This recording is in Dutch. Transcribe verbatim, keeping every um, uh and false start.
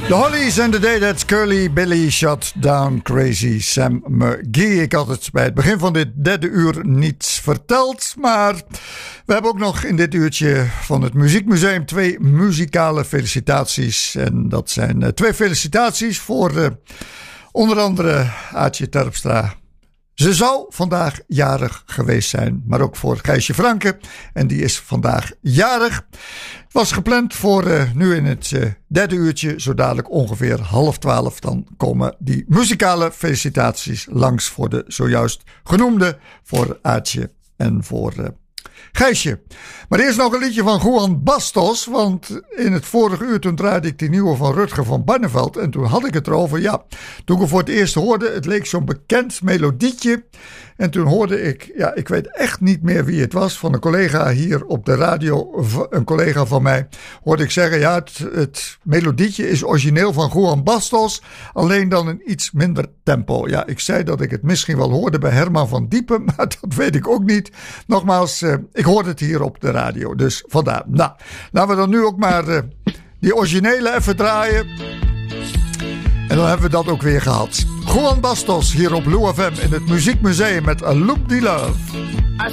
The Hollies and the Day That Curly Billy Shot Down Crazy Sam McGee. Ik had het bij het begin van dit derde uur niet verteld, maar we hebben ook nog in dit uurtje van het Muziekmuseum twee muzikale felicitaties. En dat zijn uh, twee felicitaties voor uh, onder andere Aartje Terpstra. Ze zou vandaag jarig geweest zijn, maar ook voor Gijsje Franke. En die is vandaag jarig. Was gepland voor uh, nu in het uh, derde uurtje, zo dadelijk ongeveer half twaalf. Dan komen die muzikale felicitaties langs voor de zojuist genoemde, voor Aartje en voor uh, Gijsje. Maar eerst nog een liedje van Juan Bastos, want in het vorige uur toen draaide ik die nieuwe van Rutger van Barneveld en toen had ik het erover, ja, toen ik het voor het eerst hoorde, het leek zo'n bekend melodietje en toen hoorde ik, ja, ik weet echt niet meer wie het was, van een collega hier op de radio, een collega van mij, hoorde ik zeggen, ja, het, het melodietje is origineel van Juan Bastos, alleen dan een iets minder tempo. Ja, ik zei dat ik het misschien wel hoorde bij Herman van Diepen, maar dat weet ik ook niet. Nogmaals, uh, ik hoorde het hier op de radio, dus vandaar. Nou, laten we dan nu ook maar uh, die originele even draaien. En dan hebben we dat ook weer gehad. Juan Bastos hier op Lou F M in het Muziekmuseum met A Loop de Love.